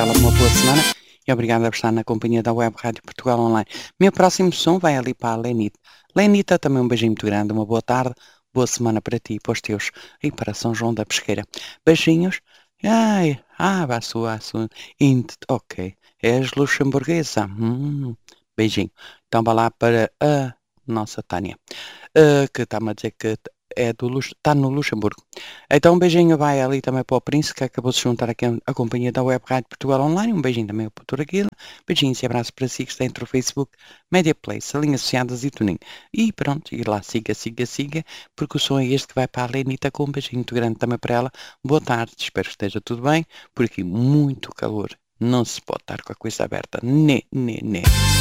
uma boa semana e obrigada por estar na companhia da Web Rádio Portugal Online. Meu próximo som vai ali para a Lenita. Lenita, também um beijinho muito grande, uma boa tarde, boa semana para ti e para os teus e para São João da Pesqueira. Beijinhos. Ai, baço, ok. És luxemburguesa. Beijinho. Então vá lá para a nossa Tânia, que está-me a dizer que está no Luxemburgo. Então um beijinho vai ali também para o Príncipe, que acabou de se juntar aqui à companhia da Web Rádio Portugal Online. Um beijinho também para o Toraguila. Beijinhos e abraços para si que está entre o Facebook, Media Place, Linhas Associadas e Tuning. E pronto, e lá siga, porque o som é este que vai para a Lenita, com um beijinho muito grande também para ela. Boa tarde, espero que esteja tudo bem, por aqui muito calor. Não se pode estar com a coisa aberta. Né.